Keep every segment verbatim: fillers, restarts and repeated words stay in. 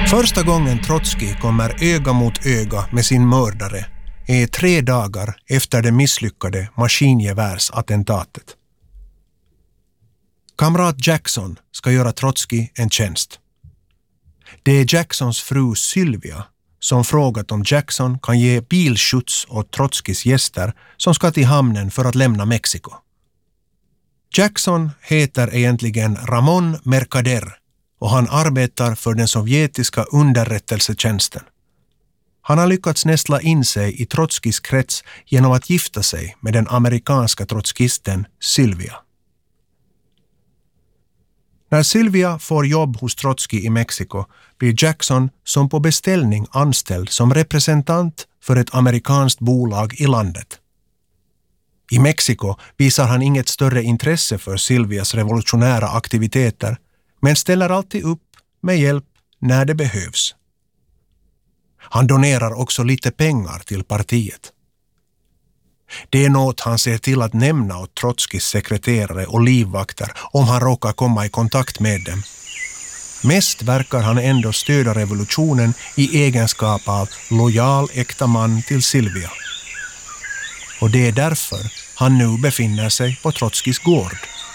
Första gången Trotskij kommer öga mot öga med sin mördare är tre dagar efter det misslyckade maskingevärsattentatet. Kamrat Jackson ska göra Trotskij en tjänst. Det är Jacksons fru Sylvia som frågat om Jackson kan ge bilskjuts åt Trotskijs gäster som ska till hamnen för att lämna Mexiko. Jackson heter egentligen Ramon Mercader och han arbetar för den sovjetiska underrättelsetjänsten. Han har lyckats nästla in sig i Trotskijs krets genom att gifta sig med den amerikanska trotskisten Sylvia. När Sylvia får jobb hos Trotskij i Mexiko blir Jackson som på beställning anställd som representant för ett amerikanskt bolag i landet. I Mexiko visar han inget större intresse för Sylvias revolutionära aktiviteter men ställer alltid upp med hjälp när det behövs. Han donerar också lite pengar till partiet. Det är något han ser till att nämna åt Trotskijs sekreterare och livvakter om han råkar komma i kontakt med dem. Mest verkar han ändå stödja revolutionen i egenskap av lojal äkta man till Sylvia. Och det är därför han nu befinner sig på Trotskijs gård.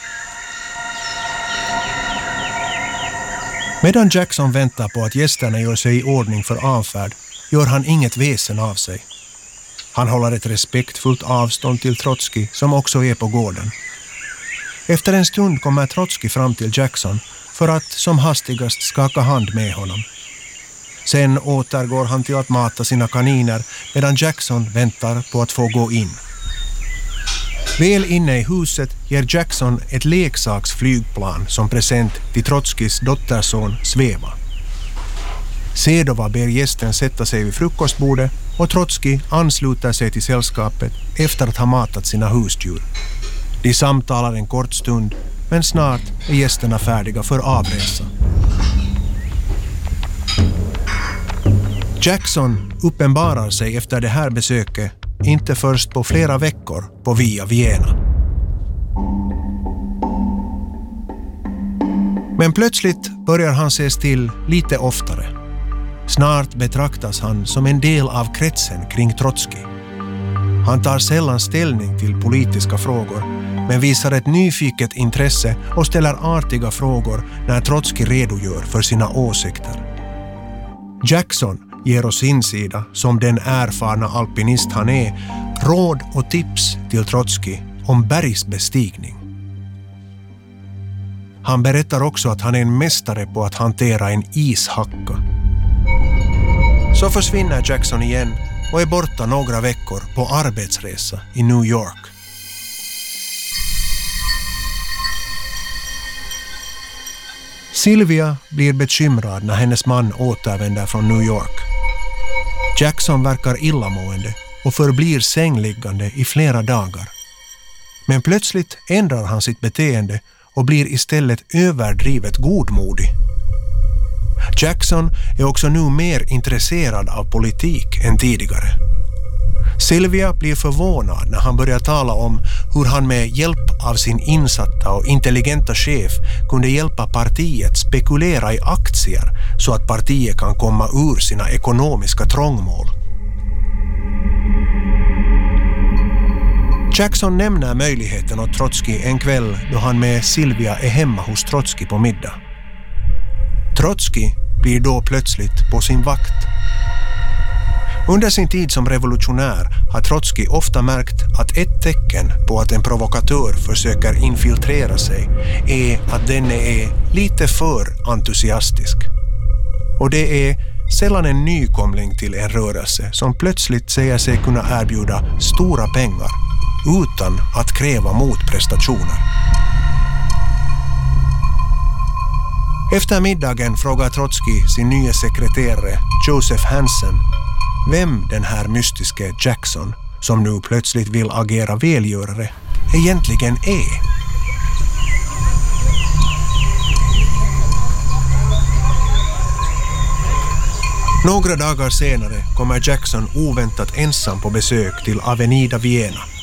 Medan Jackson väntar på att gästerna gör sig i ordning för avfärd gör han inget väsen av sig. Han håller ett respektfullt avstånd till Trotskij som också är på gården. Efter en stund kommer Trotskij fram till Jackson för att som hastigast skaka hand med honom. Sen återgår han till att mata sina kaniner medan Jackson väntar på att få gå in. Väl inne i huset ger Jackson ett leksaksflygplan som present till Trotskijs dotterson Sveva. Sedova ber gästen sätta sig vid frukostbordet och Trotskij ansluter sig till sällskapet efter att ha matat sina husdjur. De samtalar en kort stund, men snart är gästerna färdiga för avresa. Jackson uppenbarar sig efter det här besöket inte först på flera veckor på Via Vienna. Men plötsligt börjar han ses till lite oftare. Snart betraktas han som en del av kretsen kring Trotskij. Han tar sällan ställning till politiska frågor, men visar ett nyfiket intresse och ställer artiga frågor när Trotskij redogör för sina åsikter. Jackson ger oss sin sida, som den erfarna alpinist han är, råd och tips till Trotskij om bergsbestigning. Han berättar också att han är en mästare på att hantera en ishacka. Så försvinner Jackson igen och är borta några veckor på arbetsresa i New York. Sylvia blir bekymrad när hennes man återvänder från New York. Jackson verkar illamående och förblir sängliggande i flera dagar. Men plötsligt ändrar han sitt beteende och blir istället överdrivet godmodig. Jackson är också nu mer intresserad av politik än tidigare. Sylvia blir förvånad när han börjar tala om hur han med hjälp av sin insatta och intelligenta chef kunde hjälpa partiet spekulera i aktier så att partiet kan komma ur sina ekonomiska trångmål. Jackson nämner möjligheten åt Trotskij en kväll då han med Sylvia är hemma hos Trotskij på middag. Trotskij blir då plötsligt på sin vakt. Under sin tid som revolutionär har Trotskij ofta märkt att ett tecken på att en provokatör försöker infiltrera sig är att den är lite för entusiastisk. Och det är sällan en nykomling till en rörelse som plötsligt säger sig kunna erbjuda stora pengar utan att kräva motprestationer. Efter middagen frågar Trotskij sin nya sekreterare Joseph Hansen vem den här mystiske Jackson, som nu plötsligt vill agera välgörare, egentligen är. Några dagar senare kommer Jackson oväntat ensam på besök till Avenida Vienna.